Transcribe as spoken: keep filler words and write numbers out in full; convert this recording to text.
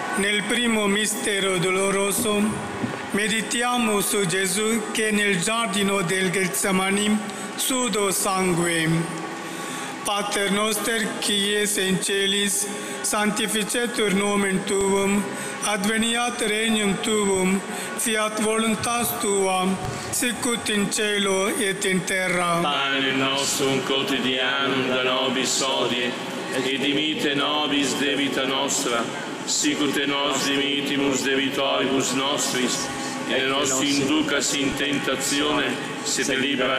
Nel primo mistero doloroso meditiamo su Gesù che nel giardino del Getsemani sudò sangue. Pater noster qui es in celis, sanctificetur nomen Tuum, adveniat regnum Tuum, fiat voluntas Tua, sicut in cielo et in terra. Pane nostrum quotidianum da nobis hodie, et dimitte nobis debita nostra, sicut et nos dimittimus debitoribus nostris, et nos inducas in tentazione, sed libera